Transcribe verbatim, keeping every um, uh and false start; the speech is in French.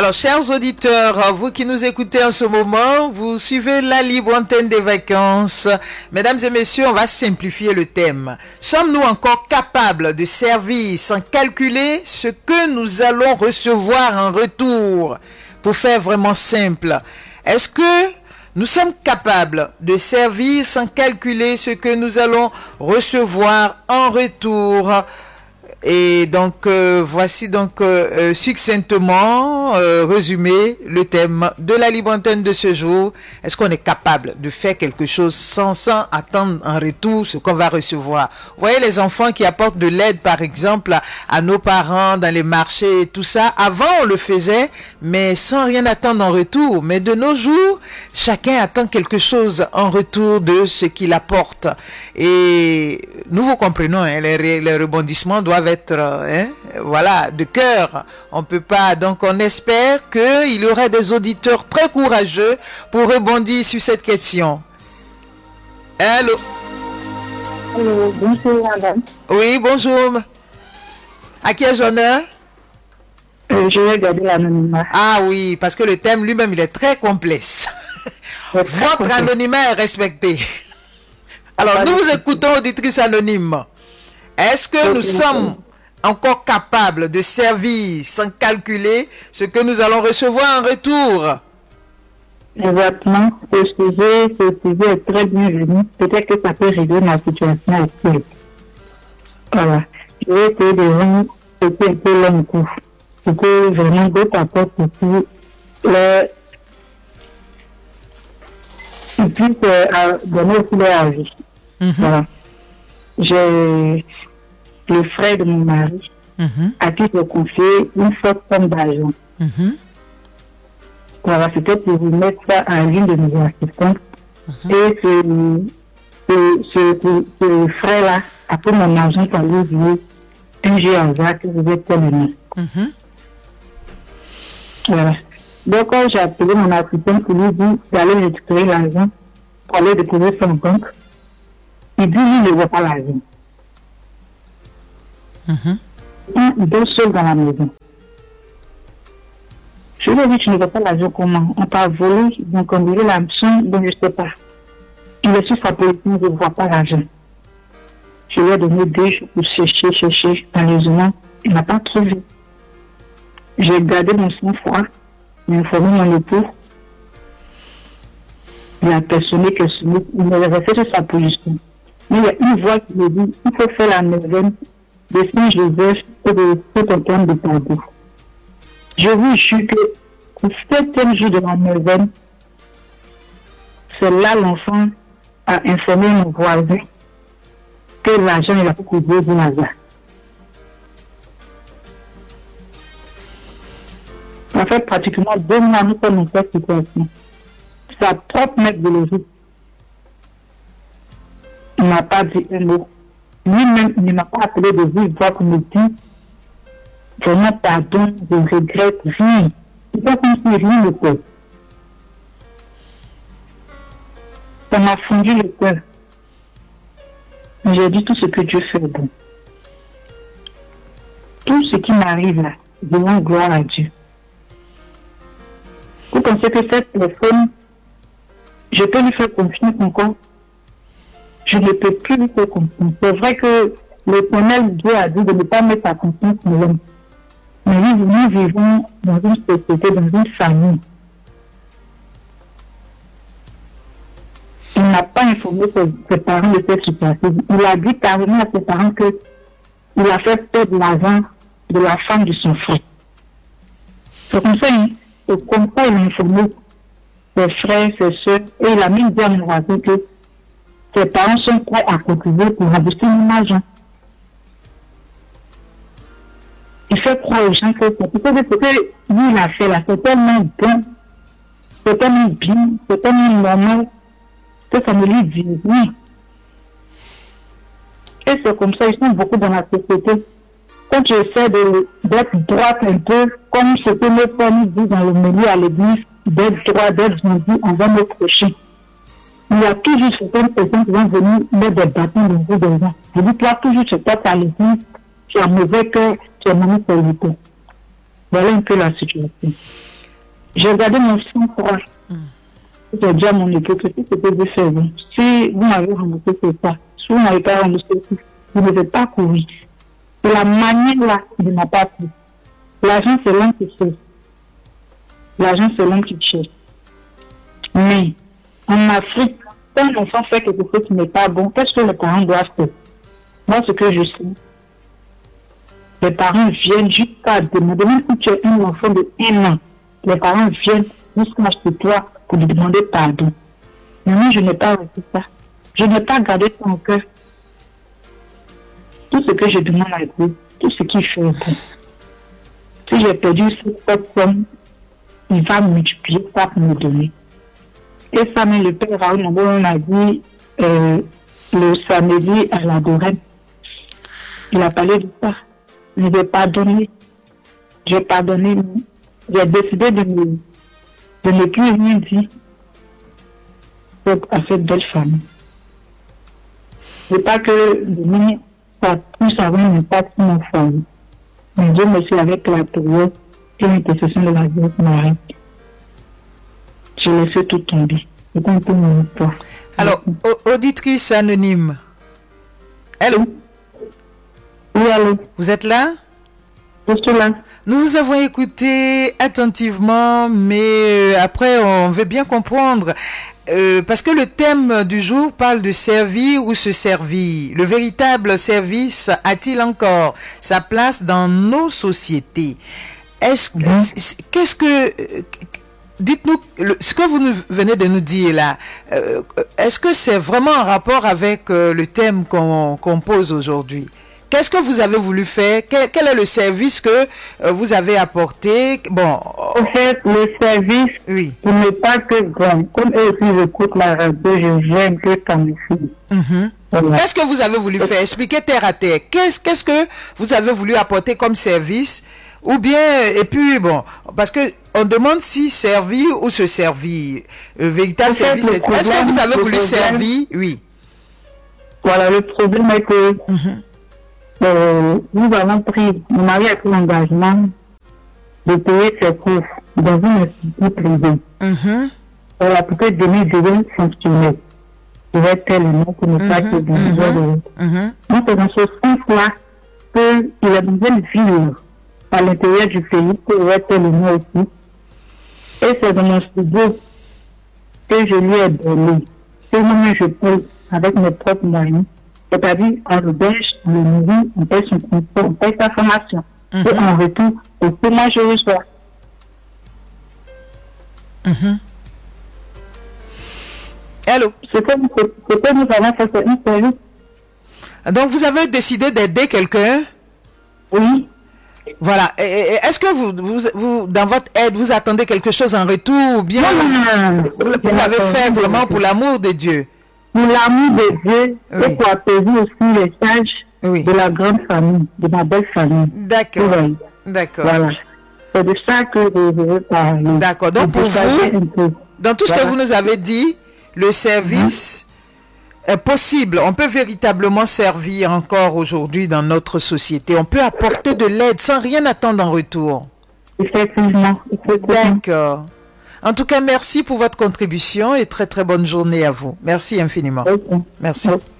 Alors, chers auditeurs, vous qui nous écoutez en ce moment, vous suivez la libre antenne des vacances. Mesdames et messieurs, on va simplifier le thème. Sommes-nous encore capables de servir sans calculer ce que nous allons recevoir en retour? Pour faire vraiment simple, est-ce que nous sommes capables de servir sans calculer ce que nous allons recevoir en retour? Et donc, euh, voici donc euh, succinctement euh, résumé le thème de la libre antenne de ce jour. Est-ce qu'on est capable de faire quelque chose sans, sans attendre en retour ce qu'on va recevoir? Vous voyez les enfants qui apportent de l'aide, par exemple, à, à nos parents dans les marchés et tout ça. Avant, on le faisait, mais sans rien attendre en retour. Mais de nos jours, chacun attend quelque chose en retour de ce qu'il apporte. Et nous vous comprenons, hein, les, les rebondissements doivent être être hein, voilà, de cœur. On peut pas. Donc, on espère qu'il y aura des auditeurs très courageux pour rebondir sur cette question. Allô? Allô, bonjour, madame. Oui, bonjour. À qui ai-je honneur? Euh, je vais garder l'anonymat. Ah oui, parce que le thème lui-même, il est très complexe. Votre anonymat est respecté. Alors, nous vous écoutons, auditrice anonyme. Est-ce que nous sommes encore capables de servir sans calculer ce que nous allons recevoir en retour? Exactement. Ce sujet, ce sujet est très bienvenu. Peut-être que ça peut régler ma situation actuelle. Voilà. Je vais essayer de rendre ce qui est un peu long coup. Pour que vraiment d'autres apportent aussi leur... Ils puissent euh, donner aussi leur avis. Mm-hmm. Voilà. J'ai le frère de mon mari mm-hmm. à qui j'ai confié une forte somme d'argent. Mm-hmm. Voilà, c'était pour vous mettre ça à l'une de mes assistantes. Mm-hmm. Et ce, ce, ce, ce, ce frère-là a pris mon argent pour lui jouer un jeu en hasard que vous êtes tellement. Mm-hmm. Voilà. Donc, quand j'ai appelé mon assistante pour lui dire d'aller récupérer l'argent pour aller déposer son compte, il dit il ne voit pas l'argent. Mm-hmm. Il dort seul dans la maison. Je lui ai dit, tu ne vois pas l'argent comment? On t'a volé, donc on dirait la somme, donc je ne sais pas. Il est sur sa position, je ne vois pas l'argent. Je lui ai donné deux jours pour chercher, chercher, malheureusement, il n'a pas trouvé. J'ai gardé mon sang-froid, j'ai informé mon époux. Il a personné que ce mot, il me resté sur sa position. Mais il y a une voix qui me dit, il faut faire la neuvaine de Saint-Joseph et de Saint-Antoine de Padoue. Je vous jure que le septième jour de la neuvaine, c'est là l'enfant a informé mon voisin que l'argent il a coupé du hasard. Ça fait pratiquement deux mois nous sommes dans cette situation. Sa propre maître de logique il n'a pas dit un mot. Lui-même, il ne m'a pas appelé de vive voix pour me dire vraiment pardon, je regrette rien. C'est pas comme si rien n'était. Ça m'a fondu le cœur. J'ai dit tout ce que Dieu fait bon. Tout ce qui m'arrive là, je rends gloire à Dieu. Vous pensez que cette personne, je peux lui faire confiance encore? Je ne peux plus lui faire confiance. C'est vrai que l'Éternel Dieu a dit de ne pas mettre sa confiance en l'homme. Mais nous, nous vivons dans une société, dans une famille. Il n'a pas informé ses, ses parents de cette situation. Il a dit carrément à ses parents qu'il a fait perdre l'argent de la femme de son frère. C'est comme ça, hein? C'est comme ça il a informé ses frères, ses soeurs, et il a même dit à mon voisin que ses parents sont prêts à contribuer pour rembourser mon argent. Il fait croire aux gens que c'est peut-être ce que lui il a fait là, c'est tellement bon, c'est tellement bien, c'est tellement normal que ça me lui dit oui. Et c'est comme ça, ils sont beaucoup dans la société. Quand tu essaies de, d'être droite un peu, comme ce que mes familles disent dans le milieu à l'église, d'être droit, d'être gentil envers nos prochains. Il y a toujours certaines personnes qui vont venir mettre des bâtons dans le dos des gens. Je dis, toi, toujours, tu tapes à l'église, tu as mauvais cœur, tu es mauvais serviteur. Voilà un peu la situation. J'ai gardé mon sang-froid. Mm. J'ai dit à mon époux que si c'était de faire, si vous m'avez remboursé, c'est ça. Si vous n'avez pas remboursé, vous ne devez pas courir. C'est la manière là qui ne m'a pas pris. L'argent, c'est l'homme qui fait. L'argent, c'est l'homme qui cherche. Mais en Afrique, quand un enfant fait quelque chose qui n'est pas bon, qu'est-ce que les parents doivent faire? Moi, ce que je sais, les parents viennent jusqu'à demander, même si tu es un enfant de un an, les parents viennent jusqu'à chez toi pour lui demander pardon. Mais moi, je n'ai pas reçu ça. Je n'ai pas gardé ton cœur. Tout ce que je demande à Dieu, tout ce qu'il fait est bon. Si j'ai perdu cette somme, il va multiplier ça pour me donner. Et ça, mais le père Raoul on a dit euh, le samedi à la Dorène. Il a parlé de ça. Je vais pardonner. J'ai pardonné. J'ai décidé de, me, de ne plus rien dire à cette belle femme. C'est pas que demain, ça pousse à avoir un impact sur mon famille. Mais Dieu merci avec la prière et l'intercession de la Vierge Marie. Je laissé tout tomber. C'est un peu mon histoire. Alors, auditrice anonyme. Allô? Oui, allô? Vous êtes là? Je suis là. Nous vous avons écouté attentivement, mais après, on veut bien comprendre. Euh, parce que le thème du jour parle de servir ou se servir. Le véritable service a-t-il encore sa place dans nos sociétés? Est-ce que, mmh. qu'est-ce que, dites-nous, le, ce que vous nous venez de nous dire là, euh, est-ce que c'est vraiment en rapport avec euh, le thème qu'on, qu'on pose aujourd'hui? Qu'est-ce que vous avez voulu faire? Quel, quel est le service que euh, vous avez apporté? Bon. En fait, le service, oui. Ce n'est pas que grand. Comme eux aussi j'écoute la radio, je j'aime que ça me fait. Mm-hmm. Voilà. Qu'est-ce que vous avez voulu faire? Expliquez terre à terre. Qu'est-ce, qu'est-ce que vous avez voulu apporter comme service? Ou bien, et puis bon, parce que on demande si servir ou se servir. Le véritable en fait, service, est-ce que vous avez voulu problème, servir? Oui. Voilà, le problème est que mm-hmm. Euh, nous avons pris, mon mari a pris l'engagement de payer ses cours dans une institut privée. Mm-hmm. Voilà, pour que demain je devienne fonctionnaire. Je vais tellement pour ne pas que de nous Donc, c'est dans ce sens-là qu'il a besoin de vivre à l'intérieur du pays pour être tellement aussi. Et c'est dans mon studio que je lui ai donné. Et moi, je peux, avec mes propres moyens, c'est-à-dire, on le belge, on le nourrit, on paye son confort, on paye sa formation. Mm-hmm. Et en retour, au chômage, je reçois. Mm-hmm. Allô? Ce que nous, ce que nous avons fait, c'est une service. Donc, vous avez décidé d'aider quelqu'un? Oui. Voilà. Et, et, est-ce que vous, vous, vous, dans votre aide, vous attendez quelque chose en retour ou bien non, non, non. vous, vous l'avez fait vraiment pour l'amour de Dieu? Pour l'amour de Dieu, oui. Et pour apaiser aussi les sages oui. de la grande famille, de ma belle famille. D'accord. Oui. D'accord. Voilà. C'est de ça que je veux parler. D'accord. Donc pour vous, dans tout ce voilà. que vous nous avez dit, le service mmh. est possible. On peut véritablement servir encore aujourd'hui dans notre société. On peut apporter de l'aide sans rien attendre en retour. Effectivement. Effectivement. D'accord. En tout cas, merci pour votre contribution et très très bonne journée à vous. Merci infiniment. Okay. Merci. Okay.